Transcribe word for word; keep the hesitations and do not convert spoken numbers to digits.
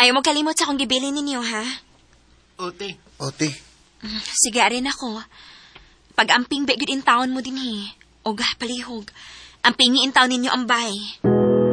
Ayaw mo kalimot sa akong gibili ninyo, ha? Ote. Ote. Sige, arin ako. Pag amping begid in taon mo din, he. O palihog. Ampingi in taon ninyo ang bay.